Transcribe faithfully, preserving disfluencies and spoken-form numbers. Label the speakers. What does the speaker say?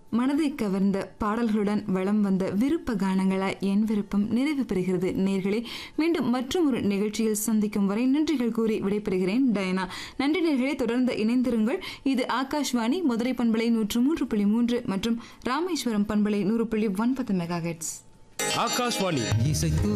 Speaker 1: மனதை கவர்ந்த பாடல்களுடன் வளம் வந்த விருப்ப கானங்களா என் விருப்பம் நிறைவு பெறுகிறது. நேர்களே, மீண்டும் மற்றும் ஒரு நிகழ்ச்சியில் சந்திக்கும் வரை நன்றிகள் கூறி விடைபெறுகிறேன் டயனா. நன்றி நேர்களே, தொடர்ந்து இணைந்திருங்கள். இது ஆகாஷ்வாணி மதுரை பண்பலை நூற்று மூன்று புள்ளி மூன்று மற்றும் ராமேஸ்வரம் பண்பலை நூறு புள்ளி ஒன்பது மெகா ஹெர்ட்ஸ்.
Speaker 2: ஆகாஷ்வாணி
Speaker 3: இசைத்து